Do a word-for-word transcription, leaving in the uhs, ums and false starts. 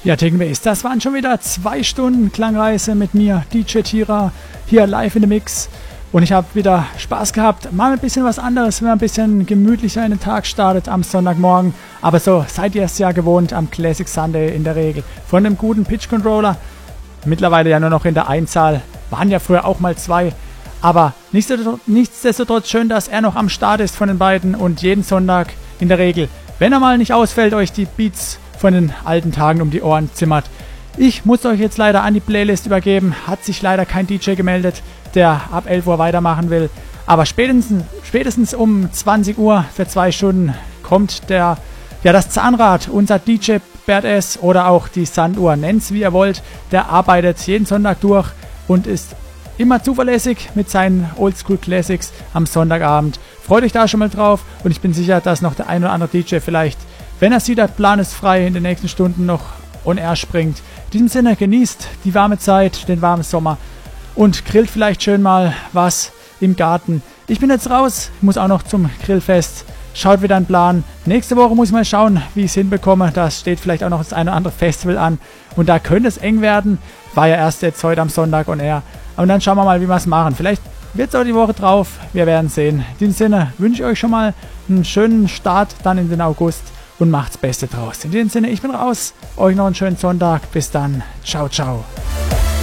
Ja, Takeaways, das waren schon wieder zwei Stunden Klangreise mit mir, D J Tira, hier live in the Mix. Und ich habe wieder Spaß gehabt. Mal ein bisschen was anderes, wenn man ein bisschen gemütlicher in den Tag startet am Sonntagmorgen. Aber so seid ihr es ja gewohnt am Classic Sunday in der Regel. Von einem guten Pitch Controller, mittlerweile ja nur noch in der Einzahl, waren ja früher auch mal zwei. Aber nichtsdestotrotz, nichtsdestotrotz schön, dass er noch am Start ist von den beiden und jeden Sonntag in der Regel, wenn er mal nicht ausfällt, euch die Beats von den alten Tagen um die Ohren zimmert. Ich muss euch jetzt leider an die Playlist übergeben. Hat sich leider kein D J gemeldet, der ab elf Uhr weitermachen will. Aber spätestens, spätestens um zwanzig Uhr für zwei Stunden kommt der, ja, das Zahnrad, unser D J Badass oder auch die Sanduhr, nennt's wie ihr wollt. Der arbeitet jeden Sonntag durch und ist immer zuverlässig mit seinen Oldschool Classics am Sonntagabend. Freut euch da schon mal drauf und ich bin sicher, dass noch der ein oder andere D J vielleicht, wenn er sieht, der Plan ist frei, in den nächsten Stunden noch on air springt. In diesem Sinne, genießt die warme Zeit, den warmen Sommer und grillt vielleicht schön mal was im Garten. Ich bin jetzt raus, muss auch noch zum Grillfest. Schaut wieder einen Plan. Nächste Woche muss ich mal schauen, wie ich es hinbekomme. Da steht vielleicht auch noch das eine oder andere Festival an und da könnte es eng werden. War ja erst jetzt heute am Sonntag on air. Und dann schauen wir mal, wie wir es machen. Vielleicht wird es auch die Woche drauf. Wir werden sehen. In diesem Sinne wünsche ich euch schon mal einen schönen Start dann in den August und macht's Beste draus. In diesem Sinne, ich bin raus. Euch noch einen schönen Sonntag. Bis dann. Ciao, ciao.